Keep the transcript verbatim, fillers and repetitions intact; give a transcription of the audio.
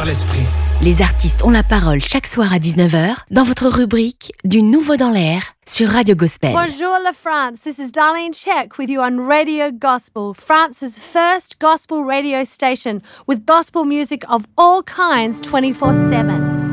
l'esprit. Les artistes ont la parole chaque soir à dix-neuf heures dans votre rubrique Du Nouveau dans l'air sur Radio Gospel. Bonjour la France, this is Darlene Check with you on Radio Gospel, France's first gospel radio station with gospel music of all kinds twenty-four seven.